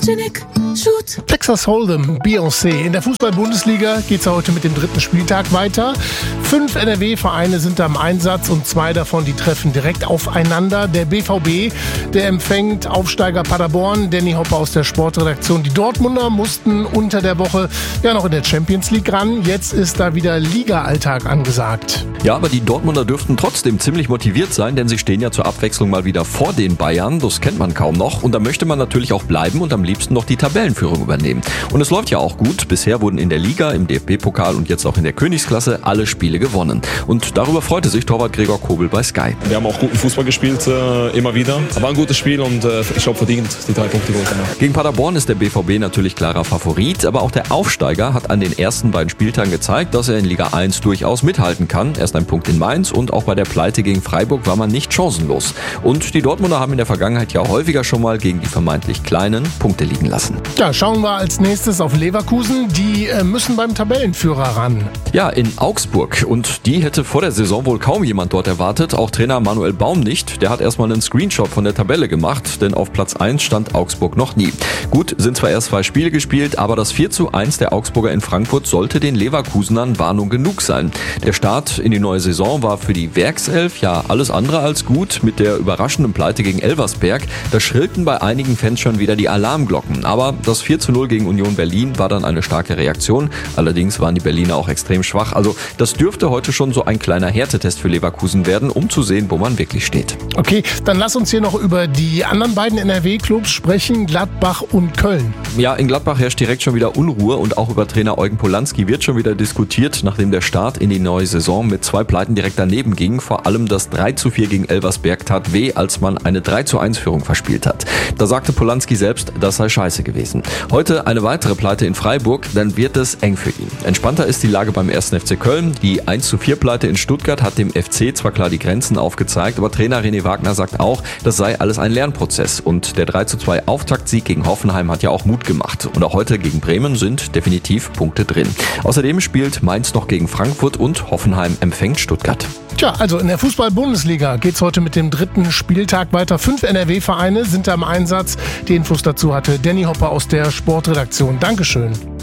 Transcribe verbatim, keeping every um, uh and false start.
Genick, shoot. Texas Hold'em, Beyoncé. In der Fußball-Bundesliga geht es heute mit dem dritten Spieltag weiter. Fünf N R W-Vereine sind da im Einsatz und zwei davon, die treffen direkt aufeinander. Der B V B, der empfängt Aufsteiger Paderborn, Danny Hopper aus der Sportredaktion. Die Dortmunder mussten unter der Woche ja noch in der Champions League ran. Jetzt ist da wieder Liga-Alltag angesagt. Ja, aber die Dortmunder dürften trotzdem ziemlich motiviert sein, denn sie stehen ja zur Abwechslung mal wieder vor den Bayern. Das kennt man kaum noch. Und da möchte man natürlich auch bleiben und am liebsten noch die Tabellenführung übernehmen. Und es läuft ja auch gut. Bisher wurden in der Liga, im D F B-Pokal und jetzt auch in der Königsklasse alle Spiele gewonnen. Und darüber freute sich Torwart Gregor Kobel bei Sky. Wir haben auch guten Fußball gespielt, äh, immer wieder. Aber ein gutes Spiel und äh, ich glaube verdient die drei Punkte geholt. Gegen Paderborn ist der B V B natürlich klarer Favorit, aber auch der Aufsteiger hat an den ersten beiden Spieltagen gezeigt, dass er in Liga eins durchaus mithalten kann. Erst ein Punkt in Mainz und auch bei der Pleite gegen Freiburg war man nicht chancenlos. Und die Dortmunder haben in der Vergangenheit ja häufiger schon mal gegen die vermeintlich Kleinen Punkte liegen lassen. Ja, schauen wir als nächstes auf Leverkusen. Die äh, müssen beim Tabellenführer ran. Ja, in Augsburg. Und die hätte vor der Saison wohl kaum jemand dort erwartet. Auch Trainer Manuel Baum nicht. Der hat erstmal einen Screenshot von der Tabelle gemacht, denn auf Platz eins stand Augsburg noch nie. Gut, sind zwar erst zwei Spiele gespielt, aber das vier zu eins der Augsburger in Frankfurt sollte den Leverkusenern Warnung genug sein. Der Start in die neue Saison war für die Werkself ja alles andere als gut. Mit der überraschenden Pleite gegen Elversberg, da schrillten bei einigen Fans schon wieder die Alarmglocken. Aber das vier zu null gegen Union Berlin war dann eine starke Reaktion. Allerdings waren die Berliner auch extrem schwach. Also das dürfte heute schon so ein kleiner Härtetest für Leverkusen werden, um zu sehen, wo man wirklich steht. Okay, dann lass uns hier noch über die anderen beiden N R W-Clubs sprechen, Gladbach und Köln. Ja, in Gladbach herrscht direkt schon wieder Unruhe und auch über Trainer Eugen Polanski wird schon wieder diskutiert, nachdem der Start in die neue Saison mit zwei Pleiten direkt daneben ging. Vor allem das drei zu vier gegen Elversberg tat weh, als man eine drei zu eins Führung verspielt hat. Da sagte Polanski selbst, das sei scheiße gewesen. Heute eine weitere Pleite in Freiburg, dann wird es eng für ihn. Entspannter ist die Lage beim ersten F C Köln. Die eins zu vier Pleite in Stuttgart hat dem F C zwar klar die Grenzen aufgezeigt, aber Trainer René Wagner sagt auch, das sei alles ein Lernprozess. Und der drei zu zwei Auftaktsieg gegen Hoffenheim hat ja auch Mut gemacht. Und auch heute gegen Bremen sind definitiv Punkte drin. Außerdem spielt Mainz noch gegen Frankfurt und Hoffenheim empfängt Stuttgart. Tja, also in der Fußball-Bundesliga geht's heute mit dem dritten Spieltag weiter. Fünf N R W-Vereine sind da im Einsatz. Die Infos dazu hatte Danny Hopper aus der Sportredaktion. Dankeschön.